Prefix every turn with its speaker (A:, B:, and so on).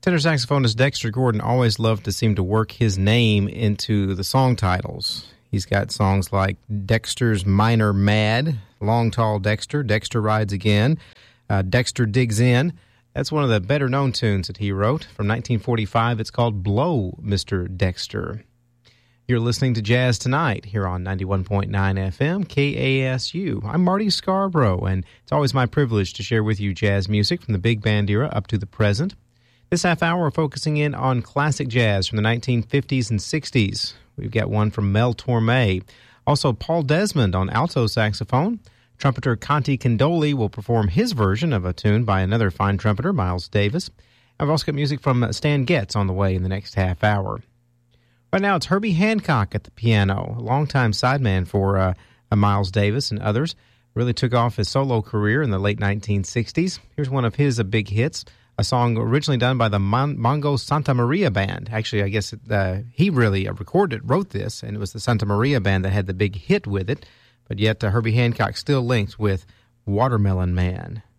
A: Tenor saxophonist Dexter Gordon always loved to seem to work his name into the song titles. He's got songs like Dexter's Minor Mad, Long Tall Dexter, Dexter Rides Again, Dexter Digs In. That's one of the better-known tunes that he wrote. From 1945, it's called Blow, Mr. Dexter. You're listening to Jazz Tonight here on 91.9 FM, KASU. I'm Marty Scarborough, and it's always my privilege to share with you jazz music from the big band era up to the present. This half hour, we're focusing in on classic jazz from the 1950s and 60s. We've got one from Mel Torme. Also, Paul Desmond on alto saxophone. Trumpeter Conte Candoli will perform his version of a tune by another fine trumpeter, Miles Davis. I've also got music from Stan Getz on the way in the next half hour. Right now, it's Herbie Hancock at the piano, a longtime sideman for Miles Davis and others. Really took off his solo career in the late 1960s. Here's one of his big hits, a song originally done by the Mongo Santa Maria Band. Actually, I guess he really wrote this, and it was the Santa Maria Band that had the big hit with it. But yet, Herbie Hancock still linked with Watermelon Man.